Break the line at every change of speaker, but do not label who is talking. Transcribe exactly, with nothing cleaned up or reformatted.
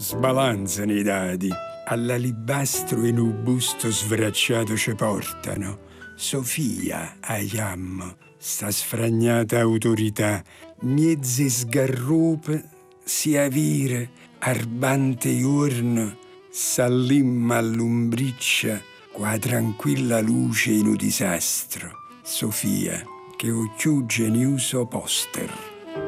sbalanzano i dadi, all'alibastro in un busto svracciato ci portano. Sofia, aiam, sta sfragnata autorità, miezze sgarrupe, si avire, arbante iorno, s'allimma all'umbriccia, qua tranquilla luce in un disastro. Sofia, che occhiugge in uso poster.